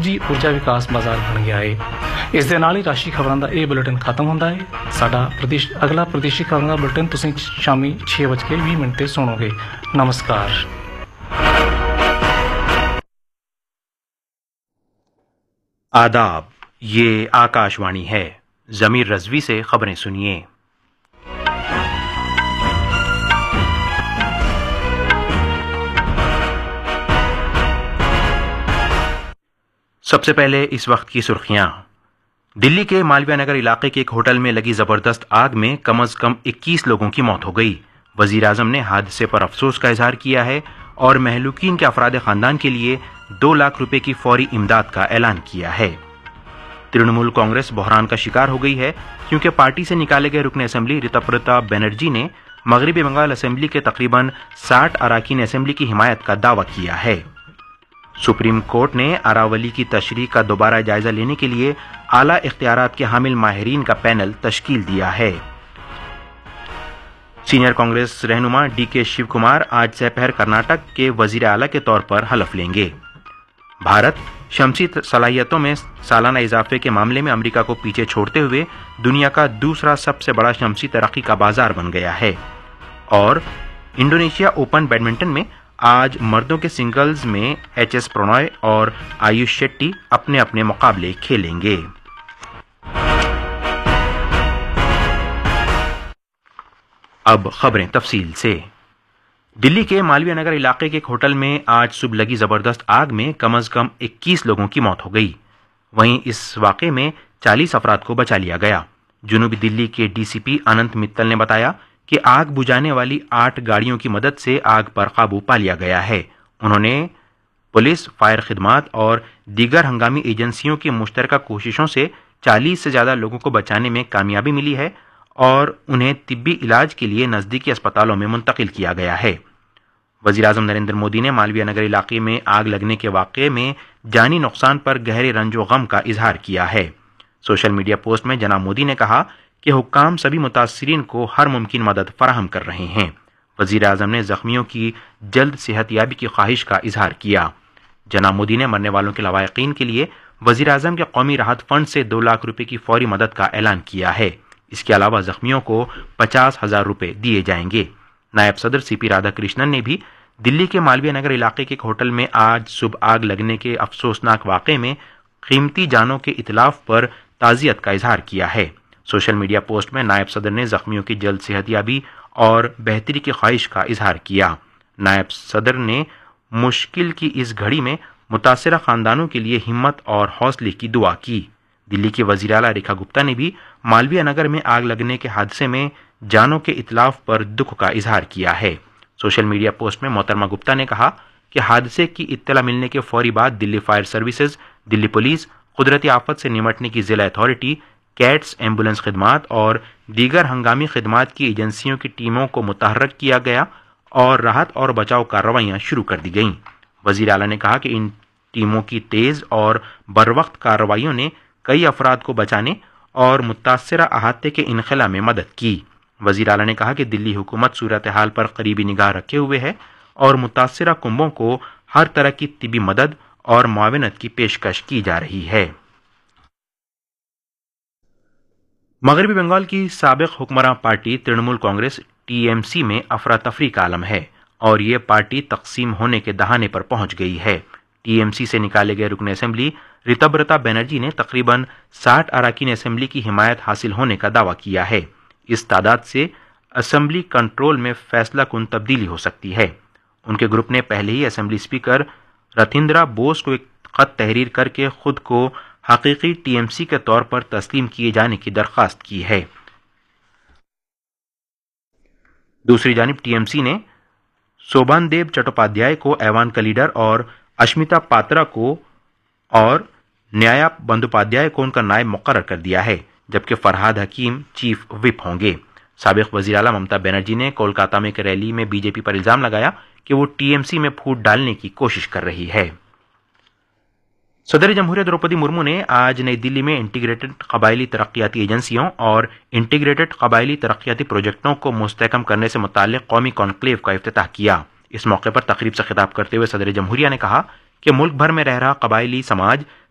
ਸੂਰਜੀ ਊਰਜਾ ਵਿਕਾਸ ਬਾਜ਼ਾਰ ਬਣ ਗਿਆ ਹੈ। ਇਸ ਦੇ ਨਾਲ ਹੀ ਰਾਸ਼ਟਰੀ ਖਬਰਾਂ ਦਾ ਇਹ ਬੁਲੇਟਿਨ ਖਤਮ ਹੁੰਦਾ ਹੈ। ਸਾਡਾ ਅਗਲਾ ਪ੍ਰਦੇਸ਼ੀ ਖਬਰਾਂ ਦਾ ਬੁਲੇਟਿਨ ਤੁਸੀਂ ਸ਼ਾਮੀ 6:20 ਤੇ ਸੁਣੋਗੇ। ਨਮਸਕਾਰ। आदाब, ये आकाशवाणी है। जमीर रजवी से खबरें सुनिए। सबसे पहले इस वक्त की सुर्खियां। दिल्ली के मालवीय नगर इलाके के एक होटल में लगी जबरदस्त आग में कम से कम 21 लोगों की मौत हो गई। वजीर आजम ने हादसे पर अफसोस का इजहार किया है और महलूकीन के अफराद खानदान के लिए 2 लाख रुपए की फौरी इमदाद का ऐलान किया है। तृणमूल कांग्रेस बहरान का शिकार हो गई है क्योंकि पार्टी से निकाले गए रुकन असेंबली ऋतुव्रता बनर्जी ने मगरबी बंगाल असेंबली के तकरीबन 60 अरकान असेंबली की हिमायत का दावा किया है। सुप्रीम कोर्ट ने अरावली की तशरीह का दोबारा जायजा लेने के लिए आला इख्तियारात के हामिल माहिरीन का पैनल तश्कील दिया है। सीनियर कांग्रेस रहनुमा DK शिव कुमार आज दोपहर कर्नाटक के वजीर आला के तौर पर हलफ लेंगे। भारत शमसी सलाहियतों में सालाना इजाफे के मामले में अमेरिका को पीछे छोड़ते हुए दुनिया का दूसरा सबसे बड़ा शमसी तरक्की का बाजार बन गया है। और इंडोनेशिया ओपन बैडमिंटन में आज मर्दों के सिंगल्स में HS प्रणॉय और आयुष शेट्टी अपने अपने मुकाबले खेलेंगे। अब खबरें तफसील से। दिल्ली के मालवीय नगर इलाके के एक होटल में आज सुबह लगी जबरदस्त आग में कम से कम 21 लोगों की मौत हो गई। वहीं इस वाक़े में 40 अफराद को बचा लिया गया। जनूबी दिल्ली के DCP अनंत मित्तल ने बताया कि आग बुझाने वाली 8 गाड़ियों की मदद से आग पर काबू पा लिया गया है। उन्होंने पुलिस, फायर खिदमात और दीगर हंगामी एजेंसियों की मुश्तरका कोशिशों से 40 से ज़्यादा लोगों को बचाने में कामयाबी मिली है और उन्हें तिब्बी इलाज के लिए नज़दीकी अस्पतालों में मुंतकिल किया गया है। वज़ीर आज़म नरेंद्र मोदी ने मालवीय नगर इलाके में आग लगने के वाक़े में जानी नुकसान पर गहरे रंजो गम का इजहार किया है। सोशल मीडिया पोस्ट में जनाब मोदी ने कहा कि हुक्काम सभी मुतासिरीन को हर मुमकिन मदद फराहम कर रहे हैं। वज़ीर आज़म ने ज़ख्मियों की जल्द सेहतयाबी की ख्वाहिश का इजहार किया। जनाब मोदी ने मरने वालों के लवाहिकीन के लिए वज़ीर आज़म के कौमी राहत फंड से 2 लाख रुपए की फौरी मदद का ऐलान किया है। इसके अलावा जख्मियों को 50,000 रुपए दिए जाएंगे। नायब सदर CP राधाकृष्णन ने भी दिल्ली के मालवीय नगर इलाके के एक होटल में आज सुबह आग लगने के अफसोसनाक वाक़े में कीमती जानों के इतलाफ पर ताज़ियत का इजहार किया है। सोशल मीडिया पोस्ट में नायब सदर ने जख्मियों की जल्द सेहतयाबी और बेहतरी की ख्वाहिश का इजहार किया। नायब सदर ने मुश्किल की इस घड़ी में मुतासिरा खानदानों के लिए हिम्मत और हौसले की दुआ की। दिल्ली के वज़ीर आला रेखा गुप्ता ने भी मालवीय नगर में आग लगने के हादसे में जानों के इतलाफ पर दुख का इजहार किया है। सोशल मीडिया पोस्ट में मोहतरमा गुप्ता ने कहा कि हादसे की इत्तला मिलने के फौरी बाद Delhi fire services, Delhi police, कुदरती आफत से निमटने की जिला अथॉरिटी, कैट्स, एम्बुलेंस खिदमात और दीगर हंगामी खिदमात की एजेंसियों की टीमों को मुतहर्रक किया गया और राहत और बचाव कार्रवाइयाँ शुरू कर दी गईं। वज़ीर आला ने कहा कि इन टीमों की तेज़ और बरवक्त कार्रवाइयों ने कई अफराद को बचाने और मुतासिरा अहाते के इनखला में मदद की। वज़ीर आला ने कहा कि दिल्ली हुकूमत सूरत हाल पर करीबी निगाह रखे हुए है और मुतासिरा कुंबों को हर तरह की तिबी मदद और मुआवनत की पेशकश की जा रही है। मगरबी बंगाल की साबिक हुक्मरान पार्टी तृणमूल कांग्रेस TMC में अफरा तफरी का आलम है और ये पार्टी तकसीम होने के दहाने पर पहुंच गई है। TMC से निकाले गए रुकन असेंबली ऋतुव्रता बनर्जी ने तकरीबन 60 अरकान असेंबली की हिमायत हासिल होने का दावा किया है। इस तादाद से असेंबली कंट्रोल में फैसला कुन तब्दीली हो सकती है। उनके ग्रुप ने पहले ही असेंबली स्पीकर रथिंद्रा बोस को एक खत तहरीर करके खुद को हकीकी TMC के तौर पर तस्लीम किए जाने की दरख्वास्त की है। दूसरी जानिब TMC ने शोभानदेव चट्टोपाध्याय को ऐवान का लीडर और अश्मिता पात्रा को और न्याया बंदोपाध्याय को उनका नायब मुकर्रर कर दिया है, जबकि फरहाद हकीम चीफ व्हिप होंगे। साबिक वज़ीर आला ममता बनर्जी ने कोलकाता में एक रैली में बीजेपी पर इल्जाम लगाया कि वो TMC में फूट डालने की कोशिश कर रही है। सदर जमहूरियत द्रौपदी मुर्मू ने आज नई दिल्ली में इंटीग्रेटेड कबायली तरक्याती एजेंसियों और इंटीग्रेटेड कबायली तरक्याती प्रोजेक्टों को मुस्तहकम करने से मुताल्लिक कौमी कॉन्क्लेव का इफ्तिताह किया। इस मौके पर तकरीब से खिताब करते हुए सदर जमहूरिया ने कहा कि मुल्क भर में रह रहा कबायली समाज